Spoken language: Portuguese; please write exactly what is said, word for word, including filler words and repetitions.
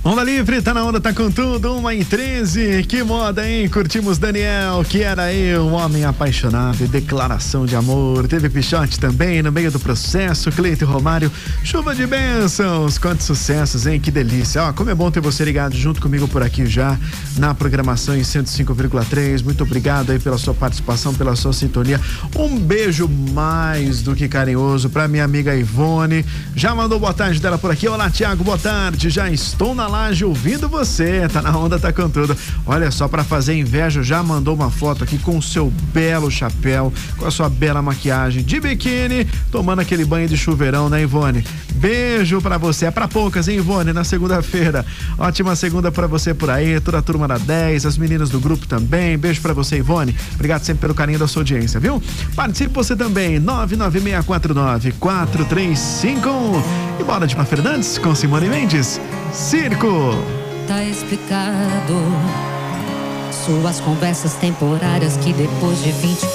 Onda livre, tá na onda, tá com tudo, uma e treze, que moda, hein? Curtimos Daniel, que era eu, um homem apaixonado, declaração de amor, teve Pichote também no meio do processo, Cleito e Romário, chuva de bênçãos, quantos sucessos, hein? Que delícia, ó, como é bom ter você ligado junto comigo por aqui já, na programação em cento e cinco vírgula três, muito obrigado aí pela sua participação, pela sua sintonia, um beijo mais do que carinhoso pra minha amiga Ivone, já mandou boa tarde dela por aqui, olá Tiago, boa tarde, já estou na laje ouvindo você, tá na onda, tá com tudo. Olha só, pra fazer inveja, já mandou uma foto aqui com o seu belo chapéu, com a sua bela maquiagem de biquíni, tomando aquele banho de chuveirão, né, Ivone? Beijo pra você, é pra poucas, hein, Ivone, na segunda-feira. Ótima segunda pra você por aí, toda a turma da dez, as meninas do grupo também, beijo pra você, Ivone. Obrigado sempre pelo carinho da sua audiência, viu? Participe você também, nove nove seis quatro nove quatro três cinco um. E bora de Má Fernandes com Simone Mendes. Circo. Tá explicado. Suas conversas temporárias que depois de vinte